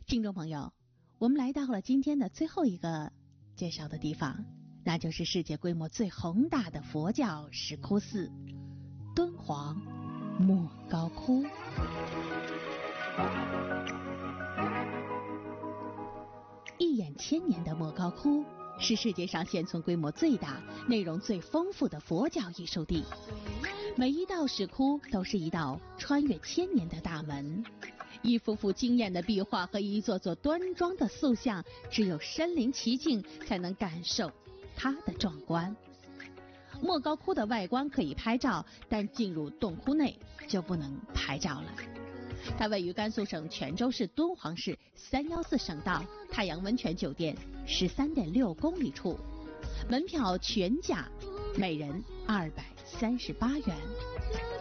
听众朋友，我们来到了今天的最后一个介绍的地方，那就是世界规模最宏大的佛教石窟寺——敦煌莫高窟。一眼千年的莫高窟是世界上现存规模最大、内容最丰富的佛教艺术地。每一道石窟都是一道穿越千年的大门，一幅幅惊艳的壁画和一座座端庄的塑像，只有身临其境才能感受它的壮观。莫高窟的外观可以拍照，但进入洞窟内就不能拍照了。它位于甘肃省全州市敦煌市314省道太阳温泉酒店13.6公里处，门票全价每人238元。